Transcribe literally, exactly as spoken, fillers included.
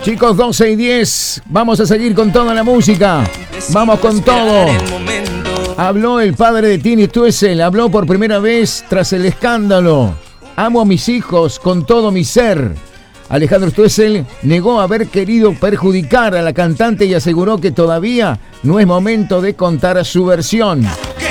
Chicos, doce y diez. Vamos a seguir con toda la música. Vamos con todo. Habló el padre de Tini Stoessel. Habló por primera vez tras el escándalo. Amo a mis hijos con todo mi ser. Alejandro Stoessel negó haber querido perjudicar a la cantante y aseguró que todavía no es momento de contar su versión.